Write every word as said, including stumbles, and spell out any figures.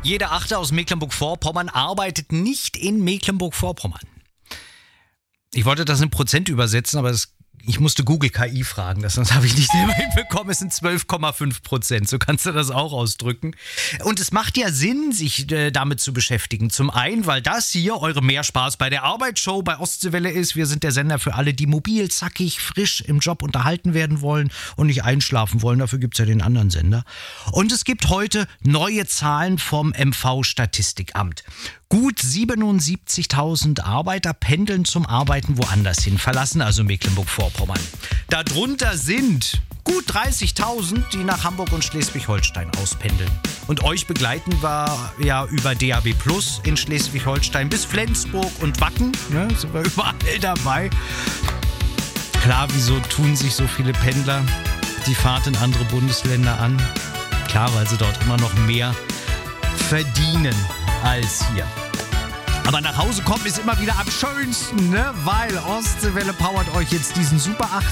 Jeder Achte aus Mecklenburg-Vorpommern arbeitet nicht in Mecklenburg-Vorpommern. Ich wollte das in Prozent übersetzen, aber das, ich musste Google K I fragen, das, das habe ich nicht selber hinbekommen. Es sind zwölf Komma fünf Prozent, so kannst du das auch ausdrücken. Und es macht ja Sinn, sich äh, damit zu beschäftigen. Zum einen, weil das hier eure Mehrspaß bei der Arbeitsshow bei Ostseewelle ist. Wir sind der Sender für alle, die mobil, zackig, frisch im Job unterhalten werden wollen und nicht einschlafen wollen. Dafür gibt es ja den anderen Sender. Und es gibt heute neue Zahlen vom M V-Statistikamt. Gut siebenundsiebzigtausend Arbeiter pendeln zum Arbeiten woanders hin, verlassen also Mecklenburg-Vorpommern. Darunter sind gut dreißigtausend, die nach Hamburg und Schleswig-Holstein auspendeln. Und euch begleiten wir ja über D A B Plus in Schleswig-Holstein bis Flensburg und Wacken. Ne, sind wir überall dabei. Klar, wieso tun sich so viele Pendler die Fahrt in andere Bundesländer an? Klar, weil sie dort immer noch mehr verdienen als hier. Aber nach Hause kommen ist immer wieder am schönsten, ne? Weil Ostseewelle powert euch jetzt diesen Super acht